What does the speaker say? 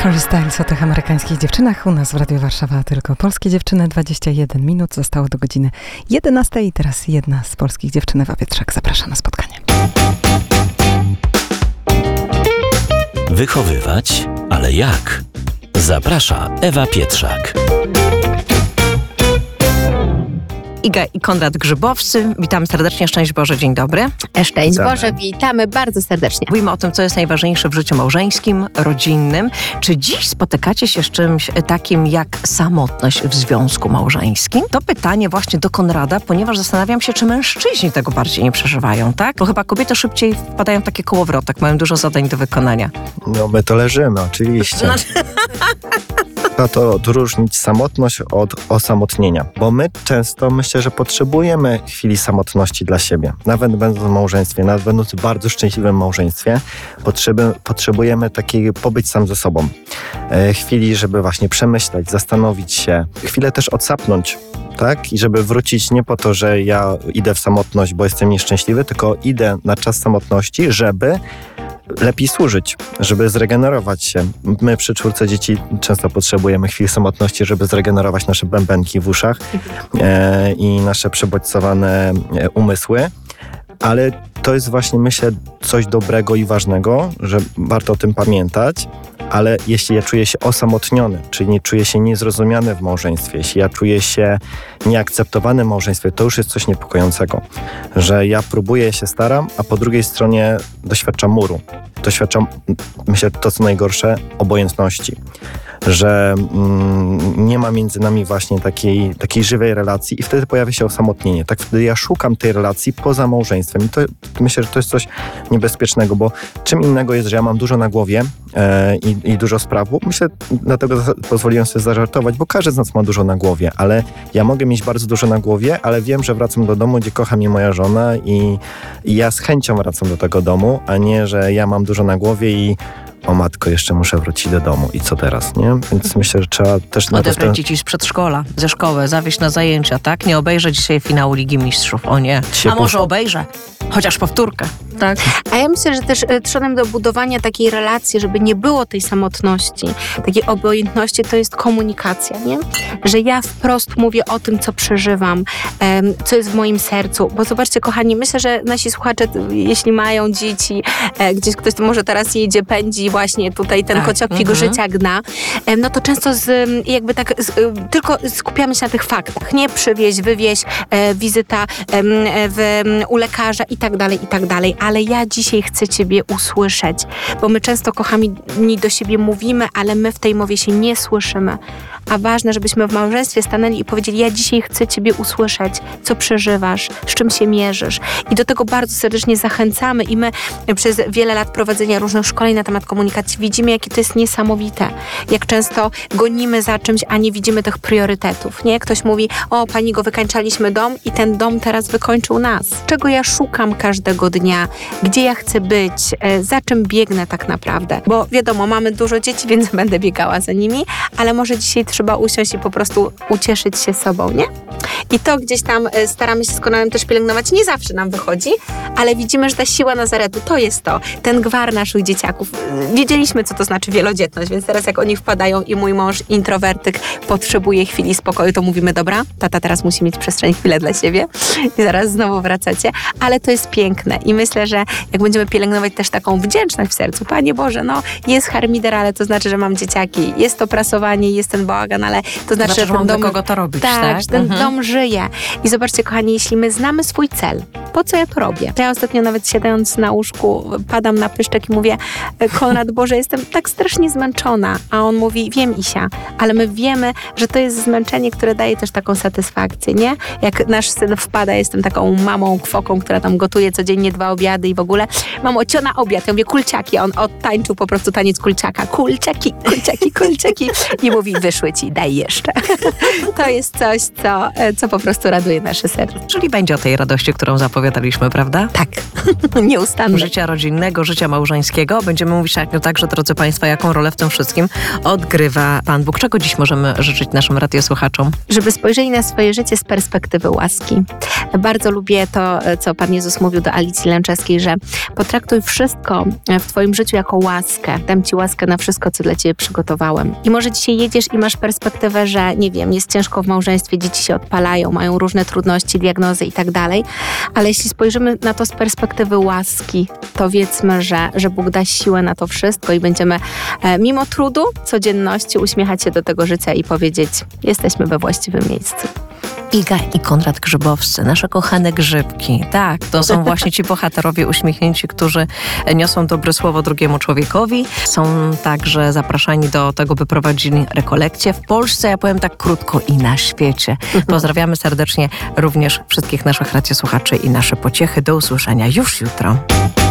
Harry Styles o tych amerykańskich dziewczynach. U nas w Radiu Warszawa tylko polskie dziewczyny. 21 minut zostało do godziny 11 i teraz jedna z polskich dziewczyn, Ewa Pietrzak, zaprasza na spotkanie. Wychowywać, ale jak? Zaprasza Ewa Pietrzak. Iga i Konrad Grzybowscy. Witamy serdecznie. Szczęść Boże, dzień dobry. Szczęść Boże, witamy bardzo serdecznie. Mówimy o tym, co jest najważniejsze w życiu małżeńskim, rodzinnym. Czy dziś spotykacie się z czymś takim jak samotność w związku małżeńskim? To pytanie właśnie do Konrada, ponieważ zastanawiam się, czy mężczyźni tego bardziej nie przeżywają, tak? Bo chyba kobiety szybciej wpadają w takie kołowrotek, mają dużo zadań do wykonania. No my to leżymy, oczywiście. Trzeba to odróżnić samotność od osamotnienia, bo my często myślę, że potrzebujemy chwili samotności dla siebie. Nawet będąc w małżeństwie, nawet będąc w bardzo szczęśliwym małżeństwie, potrzebujemy takiej pobyć sam ze sobą. Chwili, żeby właśnie przemyśleć, zastanowić się, chwilę też odsapnąć. Tak? I żeby wrócić nie po to, że ja idę w samotność, bo jestem nieszczęśliwy, tylko idę na czas samotności, żeby lepiej służyć, żeby zregenerować się. My przy 4 dzieci często potrzebujemy chwil samotności, żeby zregenerować nasze bębenki w uszach i nasze przebodźcowane umysły. Ale to jest właśnie, myślę, coś dobrego i ważnego, że warto o tym pamiętać. Ale jeśli ja czuję się osamotniony, czyli nie czuję się niezrozumiany w małżeństwie, jeśli ja czuję się nieakceptowany w małżeństwie, to już jest coś niepokojącego. Że ja próbuję, się staram, a po drugiej stronie doświadczam muru. Doświadczam, myślę, to co najgorsze, obojętności. Że nie ma między nami właśnie takiej żywej relacji i wtedy pojawia się osamotnienie. Tak wtedy ja szukam tej relacji poza małżeństwem i to, myślę, że to jest coś niebezpiecznego, bo czym innego jest, że ja mam dużo na głowie i dużo spraw. Myślę, dlatego pozwoliłem sobie zażartować, bo każdy z nas ma dużo na głowie, ale ja mogę mieć bardzo dużo na głowie, ale wiem, że wracam do domu, gdzie kocha mnie moja żona i ja z chęcią wracam do tego domu, a nie, że ja mam dużo na głowie i o matko, jeszcze muszę wrócić do domu. I co teraz, nie? Więc myślę, że trzeba też... Odebrać dzieci z przedszkola, ze szkoły, zawieźć na zajęcia, tak? Nie obejrzę dzisiaj finału Ligi Mistrzów, o nie. A może obejrzę? Chociaż powtórkę, tak? A ja myślę, że też trzebem do budowania takiej relacji, żeby nie było tej samotności, takiej obojętności, to jest komunikacja, nie? Że ja wprost mówię o tym, co przeżywam, co jest w moim sercu. Bo zobaczcie, kochani, myślę, że nasi słuchacze, jeśli mają dzieci, gdzieś ktoś może teraz jedzie, pędzi, właśnie tutaj ten kociokik życia gna, no to często tylko skupiamy się na tych faktach, nie? Przywieź, wywieź, wizyta u lekarza i tak dalej, ale ja dzisiaj chcę Ciebie usłyszeć, bo my często, kochani, do siebie mówimy, ale my w tej mowie się nie słyszymy. A ważne, żebyśmy w małżeństwie stanęli i powiedzieli, ja dzisiaj chcę Ciebie usłyszeć, co przeżywasz, z czym się mierzysz. I do tego bardzo serdecznie zachęcamy i my przez wiele lat prowadzenia różnych szkoleń na temat komunikacji widzimy, jakie to jest niesamowite. Jak często gonimy za czymś, a nie widzimy tych priorytetów, nie? Ktoś mówi, o, pani go wykańczaliśmy dom i ten dom teraz wykończył nas. Czego ja szukam każdego dnia? Gdzie ja chcę być? Za czym biegnę tak naprawdę? Bo wiadomo, mamy dużo dzieci, więc będę biegała za nimi, ale może dzisiaj trzeba usiąść i po prostu ucieszyć się sobą, nie? I to gdzieś tam staramy się z Konradem też pielęgnować. Nie zawsze nam wychodzi, ale widzimy, że ta siła Nazaretu to jest to. Ten gwar naszych dzieciaków. Wiedzieliśmy, co to znaczy wielodzietność, więc teraz jak oni wpadają i mój mąż introwertyk potrzebuje chwili spokoju, to mówimy, dobra, tata teraz musi mieć przestrzeń, chwilę dla siebie i zaraz znowu wracacie. Ale to jest piękne i myślę, że jak będziemy pielęgnować też taką wdzięczność w sercu, Panie Boże, no jest harmider, ale to znaczy, że mam dzieciaki, jest to prasowanie, jest ten bałagan, ale to znaczy, że mam ten dom, do kogo to robić, tak? Że ten dom żyje. I zobaczcie, kochani, jeśli my znamy swój cel, po co ja to robię? Ja ostatnio nawet siadając na łóżku, padam na pyszczek i mówię, Konrad, Boże, jestem tak strasznie zmęczona. A on mówi, wiem, Isia, ale my wiemy, że to jest zmęczenie, które daje też taką satysfakcję, nie? Jak nasz syn wpada, jestem taką mamą, kwoką, która tam gotuje codziennie 2 obiady i w ogóle, mamo, cio na obiad, ja mówię, kulciaki, on odtańczył po prostu taniec kulciaka, kulciaki i mówi, wyszły ci, daj jeszcze. To jest coś, co po prostu raduje nasze serce. Czyli będzie o tej radości, którą zapowiadaliśmy, prawda? Tak, nieustannie. Życia rodzinnego, życia małżeńskiego. Będziemy mówić także, drodzy Państwo, jaką rolę w tym wszystkim odgrywa Pan Bóg. Czego dziś możemy życzyć naszym radiosłuchaczom? Żeby spojrzeli na swoje życie z perspektywy łaski. Bardzo lubię to, co Pan Jezus mówił do Alicji Lęczewskiej, że potraktuj wszystko w Twoim życiu jako łaskę. Dam Ci łaskę na wszystko, co dla Ciebie przygotowałem. I może dzisiaj jedziesz i masz perspektywę, że nie wiem, jest ciężko w małżeństwie, dzieci się odpalają, mają różne trudności, diagnozy i tak dalej, ale jeśli spojrzymy na to z perspektywy łaski, to wiedzmy, że Bóg da siłę na to wszystko i będziemy mimo trudu, codzienności uśmiechać się do tego życia i powiedzieć, jesteśmy we właściwym miejscu. Iga i Konrad Grzybowscy, nasze kochane grzybki. Tak, to są właśnie ci bohaterowie uśmiechnięci, którzy niosą dobre słowo drugiemu człowiekowi. Są także zapraszani do tego, by prowadzili rekolekcje w Polsce, ja powiem tak krótko, i na świecie. Pozdrawiamy serdecznie również wszystkich naszych radiosłuchaczy i nasze pociechy. Do usłyszenia już jutro.